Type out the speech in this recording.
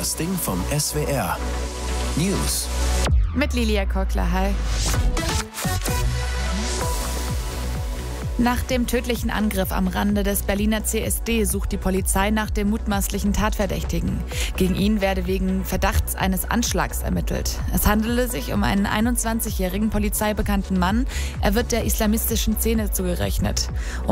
Das Ding vom SWR. News. Mit Lilia Kockler, hi. Nach dem tödlichen Angriff am Rande des Berliner CSD sucht die Polizei nach dem mutmaßlichen Tatverdächtigen. Gegen ihn werde wegen Verdachts eines Anschlags ermittelt. Es handele sich um einen 21-jährigen polizeibekannten Mann. Er wird der islamistischen Szene zugerechnet.